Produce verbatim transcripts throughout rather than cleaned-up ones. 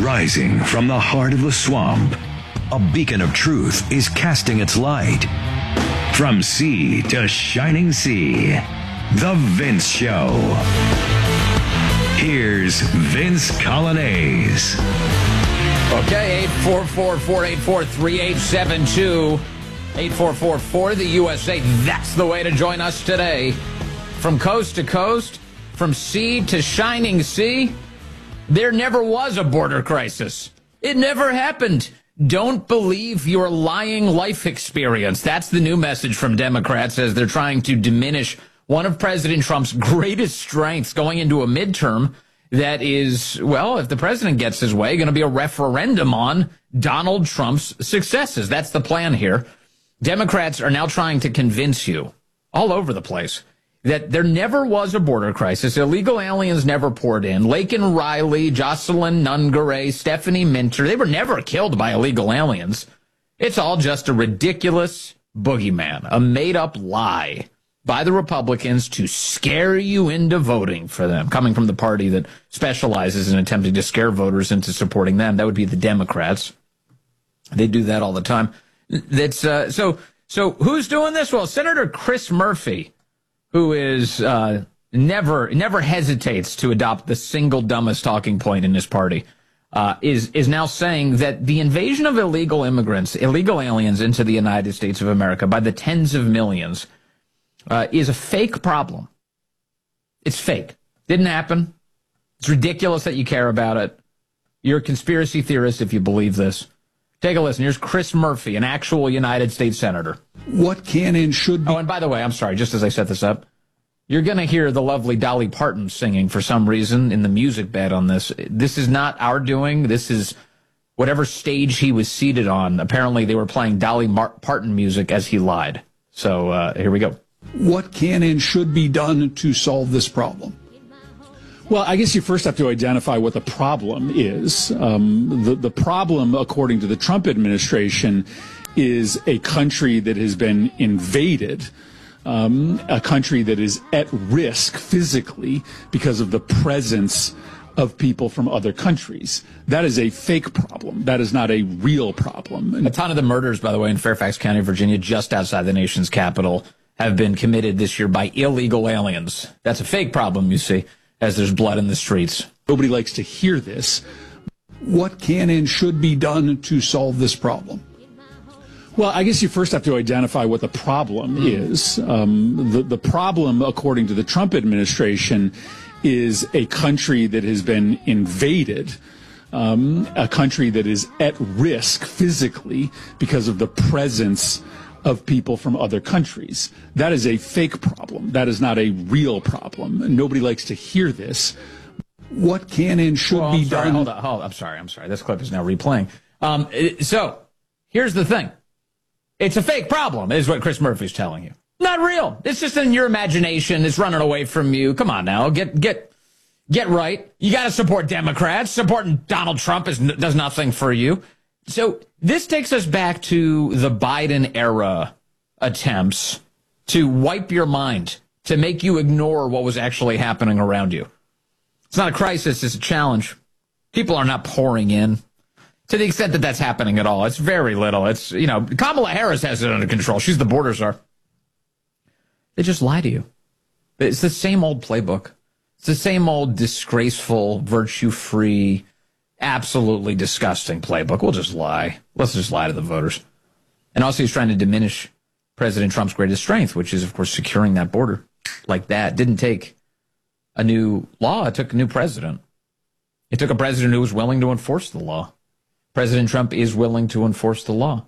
Rising from the heart of the swamp, a beacon of truth is casting its light. From sea to shining sea, The Vince Show. Here's Vince Coglianese. Okay, eight four four, four eight four, three eight seven two. eight four four, four the U S A. That's the way to join us today. From coast to coast, from sea to shining sea, there never was a border crisis. It never happened. Don't believe your lying life experience. That's the new message from Democrats as they're trying to diminish one of President Trump's greatest strengths going into a midterm that is, well, if the president gets his way, going to be a referendum on Donald Trump's successes. That's the plan here. Democrats are now trying to convince you all over the place that there never was a border crisis. Illegal aliens never poured in. Laken Riley, Jocelyn Nungaray, Stephanie Minter, they were never killed by illegal aliens. It's all just a ridiculous boogeyman, a made-up lie by the Republicans to scare you into voting for them, coming from the party that specializes in attempting to scare voters into supporting them. That would be the Democrats. They do that all the time. That's uh, so. So who's doing this? Well, Senator Chris Murphy, who is uh, never never hesitates to adopt the single dumbest talking point in his party, uh, is is now saying that the invasion of illegal immigrants, illegal aliens into the United States of America by the tens of millions uh, is a fake problem. It's fake. Didn't happen. It's ridiculous that you care about it. You're a conspiracy theorist if you believe this. Take a listen. Here's Chris Murphy, an actual United States senator. What can and should be... Oh, and by the way, I'm sorry, just as I set this up, you're going to hear the lovely Dolly Parton singing for some reason in the music bed on this. This is not our doing. This is whatever stage he was seated on. Apparently, they were playing Dolly Mar- Parton music as he lied. So uh, here we go. What can and should be done to solve this problem? Well, I guess you first have to identify what the problem is. Um, the, the problem, according to the Trump administration, is a country that has been invaded, um, a country that is at risk physically because of the presence of people from other countries. That is a fake problem. That is not a real problem. A ton of the murders, by the way, in Fairfax County, Virginia, just outside the nation's capital, have been committed this year by illegal aliens. That's a fake problem, you see, as there's blood in the streets. Nobody likes to hear this. What can and should be done to solve this problem? Well, I guess you first have to identify what the problem is. Um, the, the problem, according to the Trump administration, is a country that has been invaded, um, a country that is at risk physically because of the presence of people from other countries. That is a fake problem. That is not a real problem. Nobody likes to hear this. What can and should well, be sorry, done? Hold on, hold on. I'm sorry. I'm sorry. This clip is now replaying. Um, so here's the thing. It's a fake problem, is what Chris Murphy's telling you. Not real. It's just in your imagination. It's running away from you. Come on now. Get get get right. You got to support Democrats. Supporting Donald Trump is, does nothing for you. So this takes us back to the Biden era attempts to wipe your mind, to make you ignore what was actually happening around you. It's not a crisis. It's a challenge. People are not pouring in. To the extent that that's happening at all, it's very little. It's, you know, Kamala Harris has it under control. She's the border czar. They just lie to you. It's the same old playbook. It's the same old disgraceful, virtue-free, absolutely disgusting playbook. We'll just lie. Let's just lie to the voters. And also he's trying to diminish President Trump's greatest strength, which is, of course, securing that border like that. Didn't take a new law. It took a new president. It took a president who was willing to enforce the law. President Trump is willing to enforce the law.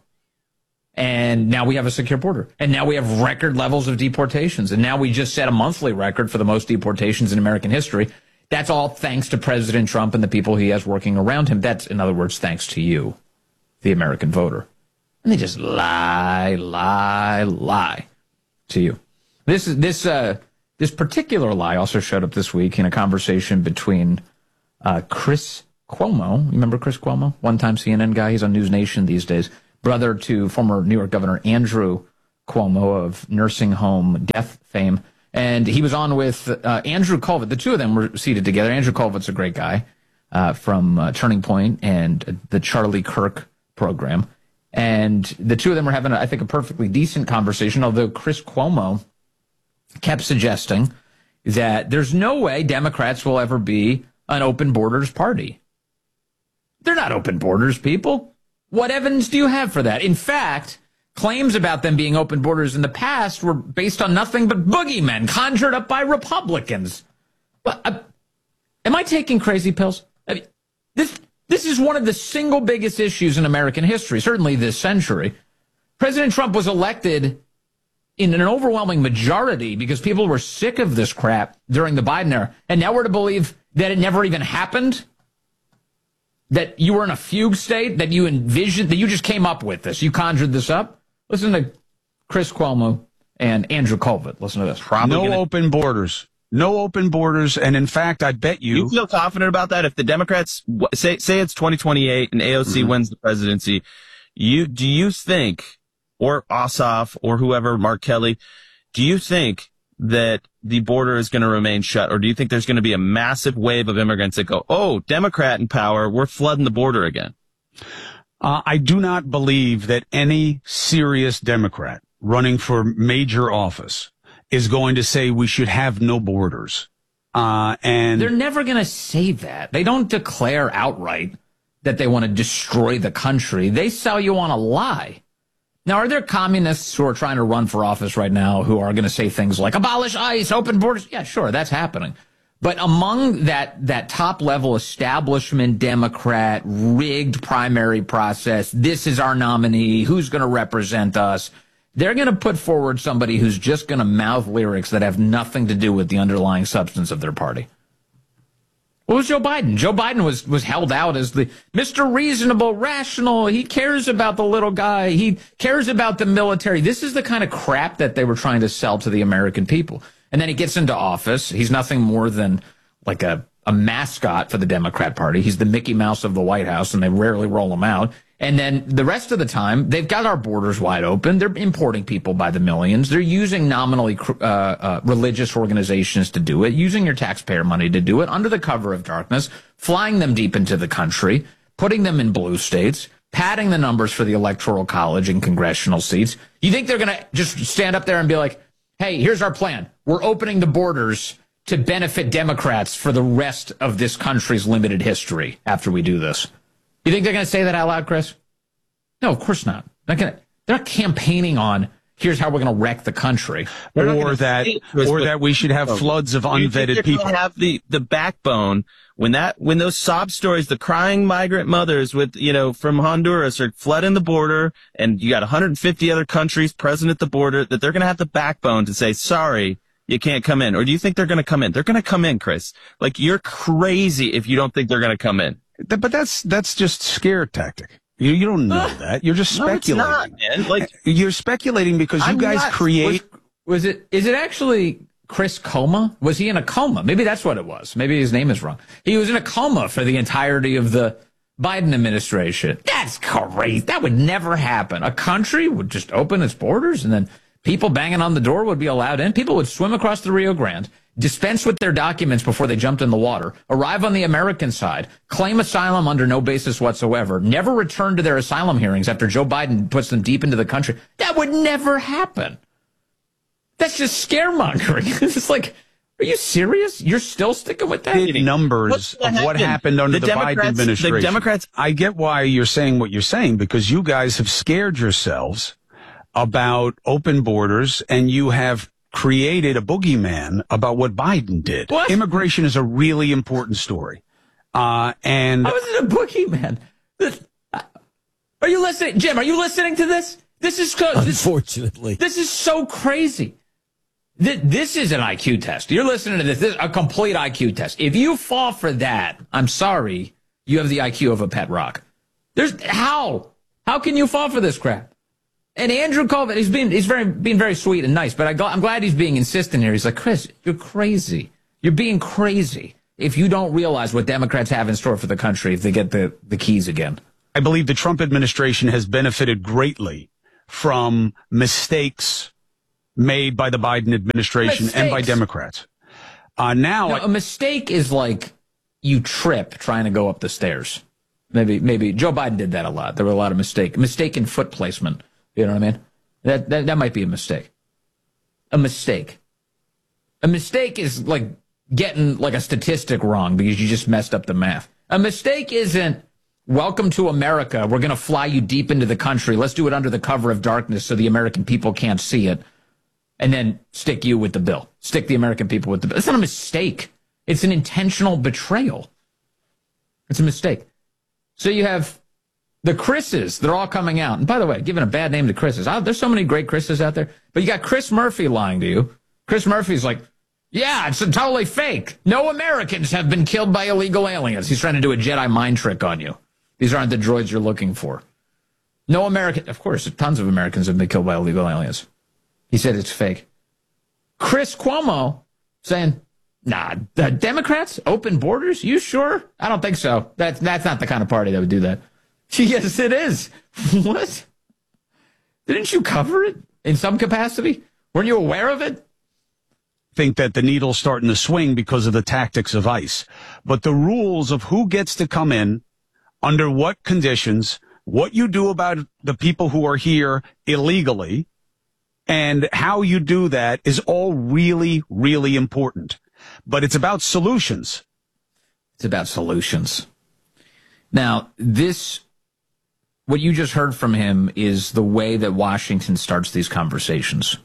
And now we have a secure border. And now we have record levels of deportations. And now we just set a monthly record for the most deportations in American history. That's all thanks to President Trump and the people he has working around him. That's, in other words, thanks to you, the American voter. And they just lie, lie, lie to you. This is this uh, this particular lie also showed up this week in a conversation between uh, Chris Cuomo. You remember Chris Cuomo? One-time C N N guy. He's on News Nation these days. Brother to former New York Governor Andrew Cuomo of nursing home death fame. And he was on with uh, Andrew Colvett. The two of them were seated together. Andrew Colvett's a great guy. uh, from uh, Turning Point and the Charlie Kirk program. And the two of them were having, I think, a perfectly decent conversation, although Chris Cuomo kept suggesting that there's no way Democrats will ever be an open borders party. They're not open borders people. What evidence do you have for that? In fact, claims about them being open borders in the past were based on nothing but boogeymen conjured up by Republicans. Well, uh, am I taking crazy pills? I mean, this this is one of the single biggest issues in American history, certainly this century. President Trump was elected in an overwhelming majority because people were sick of this crap during the Biden era. And now we're to believe that it never even happened? That you were in a fugue state? That you envisioned, that you just came up with this? You conjured this up? Listen to Chris Cuomo and Andrew Colvin. Listen to this. Probably no gonna... open borders. No open borders. And in fact, I bet you... You feel confident about that? If the Democrats, say say it's twenty twenty-eight and A O C mm-hmm. wins the presidency, you do you think, or Ossoff or whoever, Mark Kelly, do you think that the border is going to remain shut? Or do you think there's going to be a massive wave of immigrants that go, oh, Democrat in power, we're flooding the border again? Uh, I do not believe that any serious Democrat running for major office is going to say we should have no borders. Uh, and they're never going to say that. They don't declare outright that they want to destroy the country. They sell you on a lie. Now, are there communists who are trying to run for office right now who are going to say things like abolish ICE, open borders? Yeah, sure, that's happening. But among that that top-level establishment Democrat rigged primary process, this is our nominee, who's going to represent us, they're going to put forward somebody who's just going to mouth lyrics that have nothing to do with the underlying substance of their party. What was Joe Biden? Joe Biden was, was held out as the Mister Reasonable, rational. He cares about the little guy. He cares about the military. This is the kind of crap that they were trying to sell to the American people. And then he gets into office. He's nothing more than like a, a mascot for the Democrat Party. He's the Mickey Mouse of the White House, and they rarely roll him out. And then the rest of the time, they've got our borders wide open. They're importing people by the millions. They're using nominally uh, uh, religious organizations to do it, using your taxpayer money to do it under the cover of darkness, flying them deep into the country, putting them in blue states, padding the numbers for the Electoral College and congressional seats. You think they're going to just stand up there and be like, hey, here's our plan. We're opening the borders to benefit Democrats for the rest of this country's limited history after we do this? You think they're going to say that out loud, Chris? No, of course not. They're, gonna, they're not campaigning on, here's how we're going to wreck the country. Or that, or that we should have floods of unvetted people. Have the, the backbone when that, when those sob stories, the crying migrant mothers with, you know, from Honduras are flooding the border, and you got one hundred fifty other countries present at the border, that they're going to have the backbone to say, sorry, you can't come in. Or do you think they're going to come in? They're going to come in, Chris. Like, you're crazy if you don't think they're going to come in. But that's that's just scare tactic. You you don't know that. You're just speculating. No, it's not, man. Like, you're speculating because you I'm guys not, create. Was, was it? Is it actually Chris Coma? Was he in a coma? Maybe that's what it was. Maybe his name is wrong. He was in a coma for the entirety of the Biden administration. That's crazy. That would never happen. A country would just open its borders, and then people banging on the door would be allowed in. People would swim across the Rio Grande, dispense with their documents before they jumped in the water, arrive on the American side, claim asylum under no basis whatsoever, never return to their asylum hearings after Joe Biden puts them deep into the country. That would never happen. That's just scaremongering. It's like, are you serious? You're still sticking with that? Numbers of what happened under the, the Biden administration. The Democrats. I get why you're saying what you're saying, because you guys have scared yourselves about open borders, and you have created a boogeyman about what Biden did. What? Immigration is a really important story. Uh, and how is it a boogeyman? This, uh, are you listening? Jim, are you listening to this? This is co- Unfortunately. This, this is so crazy. This, this is an I Q test. You're listening to this. This is a complete I Q test. If you fall for that, I'm sorry, you have the I Q of a pet rock. There's how? How can you fall for this crap? And Andrew Colvin, he's being, he's very, being very sweet and nice, but I go, I'm glad he's being insistent here. He's like, Chris, you're crazy. You're being crazy if you don't realize what Democrats have in store for the country if they get the, the keys again. I believe the Trump administration has benefited greatly from mistakes made by the Biden administration mistakes. and by Democrats. Uh, now, no, a mistake is like you trip trying to go up the stairs. Maybe maybe Joe Biden did that a lot. There were a lot of mistake, mistaken foot placement. You know what I mean? That, that that might be a mistake. A mistake. A mistake is like getting like a statistic wrong because you just messed up the math. A mistake isn't, welcome to America, we're going to fly you deep into the country. Let's do it under the cover of darkness so the American people can't see it. And then stick you with the bill. Stick the American people with the bill. It's not a mistake. It's an intentional betrayal. It's a mistake. So you have the Chris's. They're all coming out. And by the way, giving a bad name to Chris's. Oh, there's so many great Chris's out there. But you got Chris Murphy lying to you. Chris Murphy's like, yeah, it's totally fake. No Americans have been killed by illegal aliens. He's trying to do a Jedi mind trick on you. These aren't the droids you're looking for. No American, of course, tons of Americans have been killed by illegal aliens. He said it's fake. Chris Cuomo saying, nah, the Democrats, open borders? You sure? I don't think so. That's, that's not the kind of party that would do that. Yes, it is. What? Didn't you cover it in some capacity? Weren't you aware of it? Think that the needle's starting to swing because of the tactics of ICE. But the rules of who gets to come in, under what conditions, what you do about the people who are here illegally, and how you do that is all really, really important. But it's about solutions. It's about solutions. Now, this, what you just heard from him is the way that Washington starts these conversations.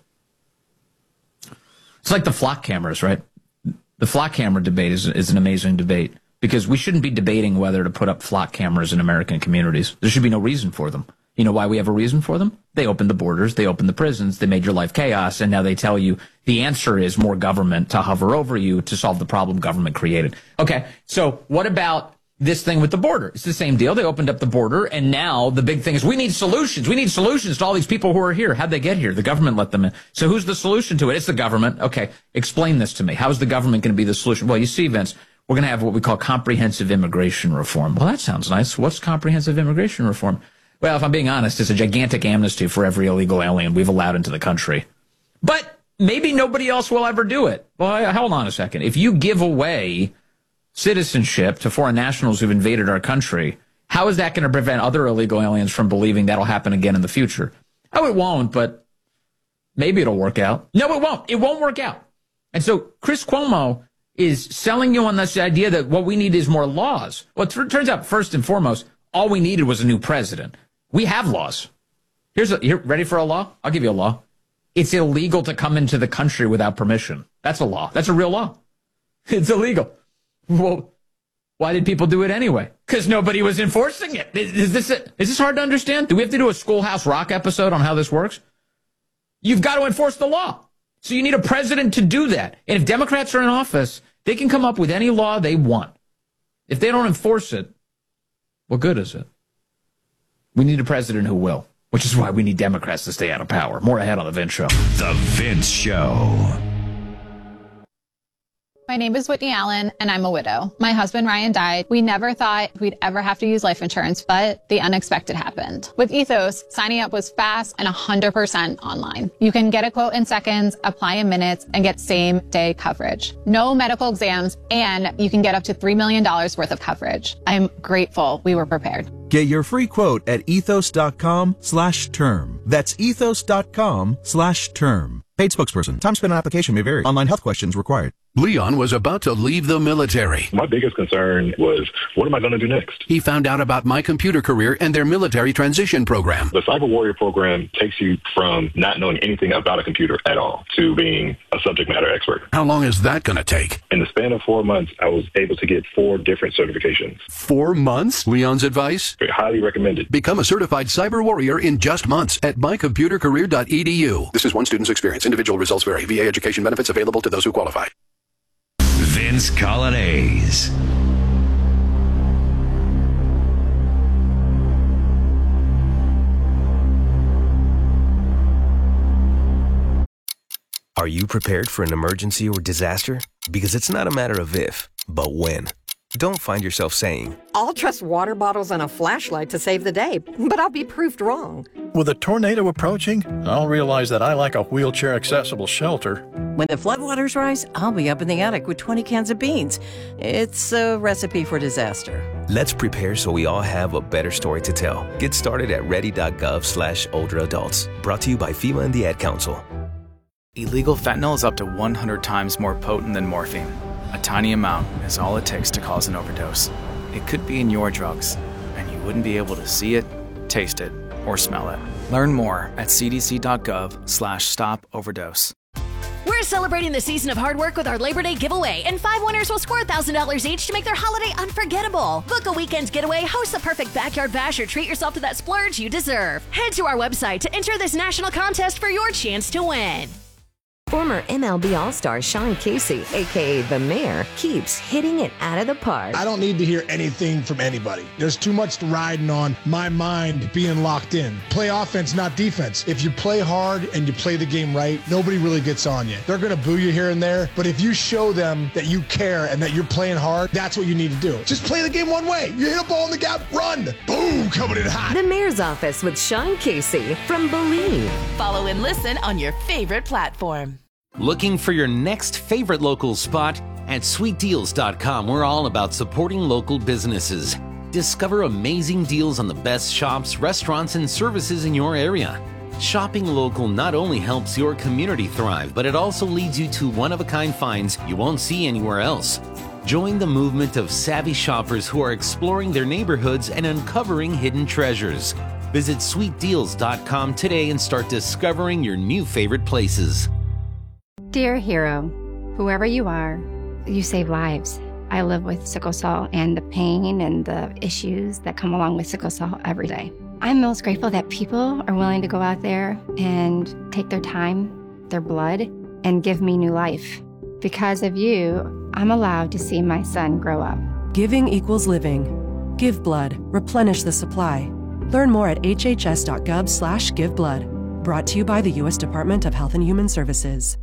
It's like the flock cameras, right? The flock camera debate is, is an amazing debate because we shouldn't be debating whether to put up flock cameras in American communities. There should be no reason for them. You know why we have a reason for them? They opened the borders, they opened the prisons, they made your life chaos, and now they tell you the answer is more government to hover over you to solve the problem government created. Okay, so what about this thing with the border? It's the same deal. They opened up the border, and now the big thing is we need solutions. We need solutions to all these people who are here. How'd they get here? The government let them in. So who's the solution to it? It's the government. Okay, explain this to me. How is the government going to be the solution? Well, you see, Vince, we're going to have what we call comprehensive immigration reform. Well, that sounds nice. What's comprehensive immigration reform? Well, if I'm being honest, it's a gigantic amnesty for every illegal alien we've allowed into the country. But maybe nobody else will ever do it. Well, hold on a second. If you give away citizenship to foreign nationals who've invaded our country, how is that going to prevent other illegal aliens from believing that'll happen again in the future? Oh, it won't, but maybe it'll work out. No, it won't. It won't work out. And so Chris Cuomo is selling you on this idea that what we need is more laws. Well, it turns out, first and foremost, all we needed was a new president. We have laws. Here's a, here, ready for a law? I'll give you a law. It's illegal to come into the country without permission. That's a law. That's a real law. It's illegal. Well, why did people do it anyway? Because nobody was enforcing it. Is, is this a, is this hard to understand? Do we have to do a Schoolhouse Rock episode on how this works? You've got to enforce the law. So you need a president to do that. And if Democrats are in office, they can come up with any law they want. If they don't enforce it, what good is it? We need a president who will, which is why we need Democrats to stay out of power. More ahead on The Vince Show. The Vince Show. My name is Whitney Allen, and I'm a widow. My husband, Ryan, died. We never thought we'd ever have to use life insurance, but the unexpected happened. With Ethos, signing up was fast and one hundred percent online. You can get a quote in seconds, apply in minutes, and get same-day coverage. No medical exams, and you can get up to three million dollars worth of coverage. I'm grateful we were prepared. Get your free quote at ethos.com slash term. That's ethos.com slash term. Paid spokesperson. Time spent on application may vary. Online health questions required. Leon was about to leave the military. My biggest concern was, what am I going to do next? He found out about My Computer Career and their military transition program. The Cyber Warrior program takes you from not knowing anything about a computer at all to being a subject matter expert. How long is that going to take? In the span of four months, I was able to get four different certifications. Four months? Leon's advice? Highly recommended. Become a certified cyber warrior in just months at my computer career dot e d u. This is one student's experience. Individual results vary. V A education benefits available to those who qualify. Vince Colonnese. Are you prepared for an emergency or disaster? Because it's not a matter of if, but when. Don't find yourself saying, I'll trust water bottles and a flashlight to save the day, but I'll be proved wrong. With a tornado approaching, I'll realize that I like a wheelchair-accessible shelter. When the floodwaters rise, I'll be up in the attic with twenty cans of beans. It's a recipe for disaster. Let's prepare so we all have a better story to tell. Get started at ready.gov slash older adults. Brought to you by FEMA and the Ad Council. Illegal fentanyl is up to one hundred times more potent than morphine. A tiny amount is all it takes to cause an overdose. It could be in your drugs, and you wouldn't be able to see it, taste it, or smell it. Learn more at cdc.gov slash stop overdose. We're celebrating the season of hard work with our Labor Day giveaway, and five winners will score one thousand dollars each to make their holiday unforgettable. Book a weekend getaway, host the perfect backyard bash, or treat yourself to that splurge you deserve. Head to our website to enter this national contest for your chance to win. Former M L B All-Star Sean Casey, a k a. The Mayor, keeps hitting it out of the park. I don't need to hear anything from anybody. There's too much riding on my mind being locked in. Play offense, not defense. If you play hard and you play the game right, nobody really gets on you. They're going to boo you here and there, but if you show them that you care and that you're playing hard, that's what you need to do. Just play the game one way. You hit a ball in the gap, run. Boom, coming in hot. The Mayor's Office with Sean Casey from Believe. Follow and listen on your favorite platform. Looking for your next favorite local spot? At sweet deals dot com, we're all about supporting local businesses. Discover amazing deals on the best shops, restaurants, and services in your area. Shopping local not only helps your community thrive, but it also leads you to one-of-a-kind finds you won't see anywhere else. Join the movement of savvy shoppers who are exploring their neighborhoods and uncovering hidden treasures. Visit sweet deals dot com today and start discovering your new favorite places. Dear hero, whoever you are, you save lives. I live with sickle cell and the pain and the issues that come along with sickle cell every day. I'm most grateful that people are willing to go out there and take their time, their blood, and give me new life. Because of you, I'm allowed to see my son grow up. Giving equals living. Give blood. Replenish the supply. Learn more at hhs.gov slash give blood. Brought to you by the U S Department of Health and Human Services.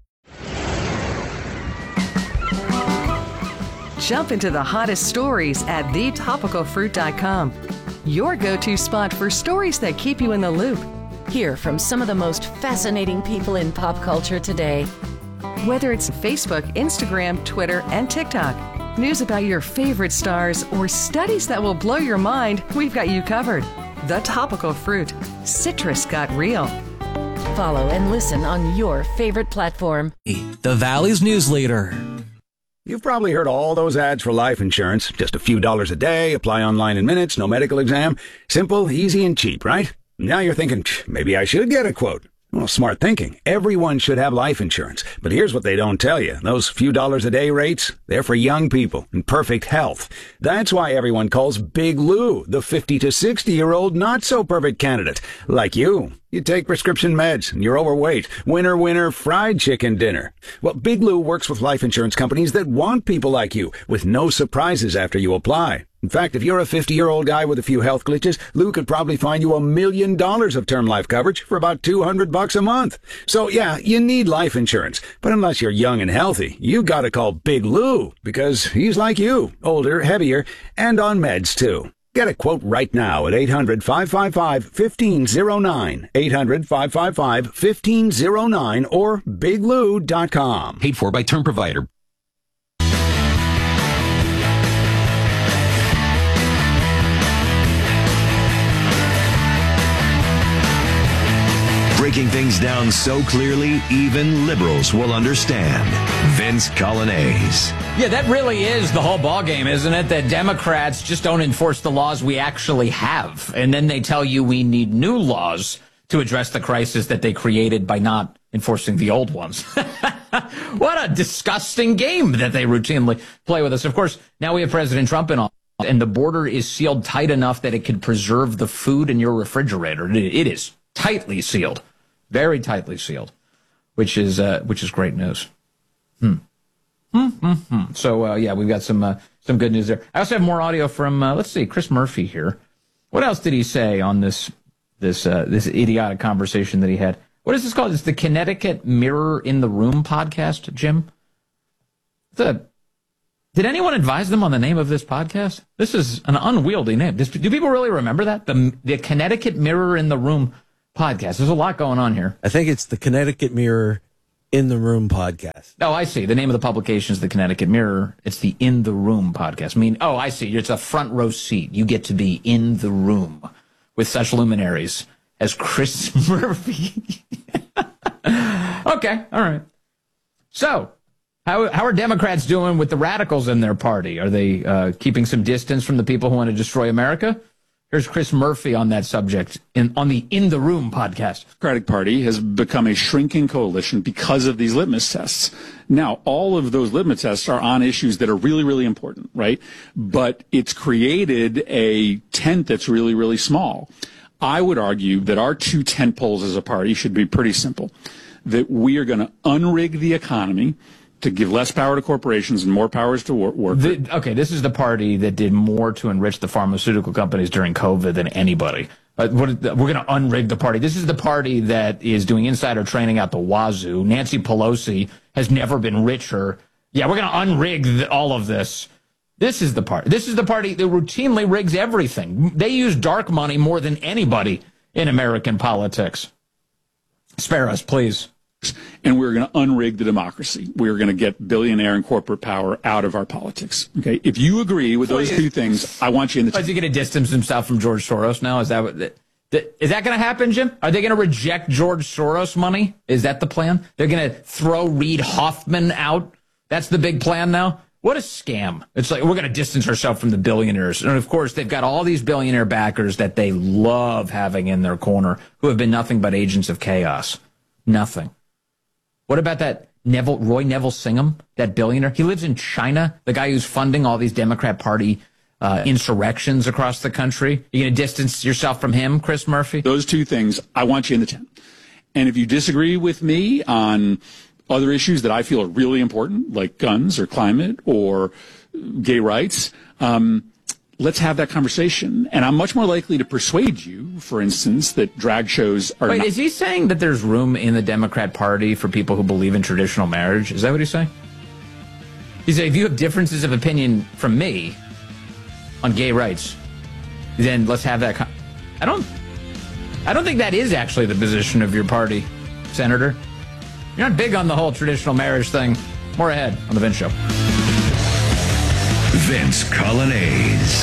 Jump into the hottest stories at the topical fruit dot com. Your go-to spot for stories that keep you in the loop. Hear from some of the most fascinating people in pop culture today. Whether it's Facebook, Instagram, Twitter, and TikTok, news about your favorite stars, or studies that will blow your mind, we've got you covered. The Topical Fruit. Citrus got real. Follow and listen on your favorite platform. The Valley's news leader. You've probably heard all those ads for life insurance. Just a few dollars a day, apply online in minutes, no medical exam. Simple, easy, and cheap, right? Now you're thinking, maybe I should get a quote. Well, smart thinking. Everyone should have life insurance. But here's what they don't tell you. Those few dollars a day rates, they're for young people in perfect health. That's why everyone calls Big Lou the fifty to sixty-year-old not-so-perfect candidate. Like you. You take prescription meds, and you're overweight. Winner, winner, fried chicken dinner. Well, Big Lou works with life insurance companies that want people like you, with no surprises after you apply. In fact, if you're a fifty-year-old guy with a few health glitches, Lou could probably find you a million dollars of term life coverage for about two hundred bucks a month. So yeah, you need life insurance. But unless you're young and healthy, you gotta call Big Lou, because he's like you, older, heavier, and on meds too. Get a quote right now at eight hundred, five five five, one five zero nine, eight hundred, five five five, one five zero nine, or big lou dot com. Paid for by Term Provider. Breaking things down so clearly, even liberals will understand. Vince Coglianese. Yeah, that really is the whole ballgame, isn't it? That Democrats just don't enforce the laws we actually have. And then they tell you we need new laws to address the crisis that they created by not enforcing the old ones. What a disgusting game that they routinely play with us. Of course, now we have President Trump in office, and the border is sealed tight enough that it can preserve the food in your refrigerator. It is tightly sealed. Very tightly sealed, which is uh, which is great news. Hmm. Hmm, hmm, hmm. So, uh, yeah, we've got some uh, some good news there. I also have more audio from, uh, let's see, Chris Murphy here. What else did he say on this this uh, this idiotic conversation that he had? What is this called? It's the Connecticut Mirror in the Room podcast, Jim? The Did anyone advise them on the name of this podcast? This is an unwieldy name. Does, do people really remember that? The, the Connecticut Mirror in the Room podcast. There's a lot going on here. I think it's the Connecticut Mirror in the Room podcast. Oh, I see. The name of the publication is the Connecticut Mirror. It's the In the Room podcast. I mean, oh, I see. It's a front row seat. You get to be in the room with such luminaries as Chris Murphy. Okay, all right. So, how how are Democrats doing with the radicals in their party? Are they uh, keeping some distance from the people who want to destroy America? Here's Chris Murphy on that subject in on the In the Room podcast. The Democratic Party has become a shrinking coalition because of these litmus tests. Now, all of those litmus tests are on issues that are really, really important, right? But it's created a tent that's really, really small. I would argue that our two tent poles as a party should be pretty simple, that we are going to unrig the economy to give less power to corporations and more powers to wor- workers. The, okay, this is the party that did more to enrich the pharmaceutical companies during COVID than anybody. Uh, what, we're going to unrig the party. This is the party that is doing insider training out the wazoo. Nancy Pelosi has never been richer. Yeah, we're going to unrig the, all of this. This is the party. This is the party that routinely rigs everything. They use dark money more than anybody in American politics. Spare us, please. And we're going to unrig the democracy. We're going to get billionaire and corporate power out of our politics. Okay, if you agree with those two things, I want you in the. Is he going to distance himself from George Soros now? Is that what? Is that going to happen, Jim? Are they going to reject George Soros money? Is that the plan? They're going to throw Reid Hoffman out? That's the big plan now? What a scam. It's like we're going to distance ourselves from the billionaires. And, of course, they've got all these billionaire backers that they love having in their corner who have been nothing but agents of chaos. Nothing. What about that Neville, Roy Neville Singham, that billionaire? He lives in China, the guy who's funding all these Democrat Party uh, insurrections across the country. You going to distance yourself from him, Chris Murphy? Those two things, I want you in the tent. And if you disagree with me on other issues that I feel are really important, like guns or climate or gay rights, um, let's have that conversation. And I'm much more likely to persuade you, for instance, that drag shows are Wait, not... is he saying that there's room in the Democrat Party for people who believe in traditional marriage? Is that what he's saying? He's saying if you have differences of opinion from me on gay rights, then let's have that... Con- I don't... I don't think that is actually the position of your party, Senator. You're not big on the whole traditional marriage thing. More ahead on The Vince Show. Vince Colonnades.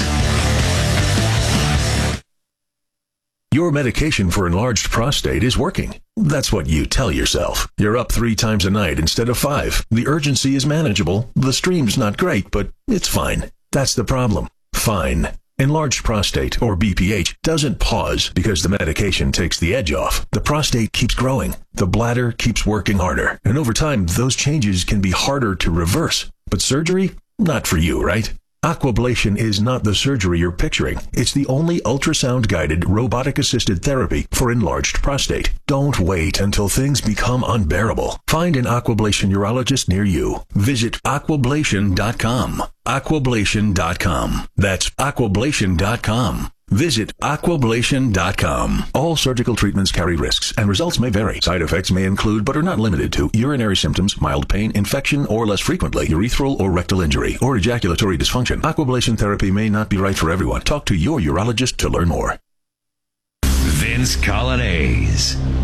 Your medication for enlarged prostate is working. That's what you tell yourself. You're up three times a night instead of five. The urgency is manageable. The stream's not great, but it's fine. That's the problem. Fine. Enlarged prostate, or B P H, doesn't pause because the medication takes the edge off. The prostate keeps growing. The bladder keeps working harder. And over time, those changes can be harder to reverse. But surgery? Not for you, right? Aquablation is not the surgery you're picturing. It's the only ultrasound-guided, robotic-assisted therapy for enlarged prostate. Don't wait until things become unbearable. Find an Aquablation urologist near you. Visit aquablation dot com. aquablation dot com. That's aquablation dot com. Visit aquablation dot com. All surgical treatments carry risks, and results may vary. Side effects may include, but are not limited to, urinary symptoms, mild pain, infection, or less frequently, urethral or rectal injury, or ejaculatory dysfunction. Aquablation therapy may not be right for everyone. Talk to your urologist to learn more. Vince Colonnades.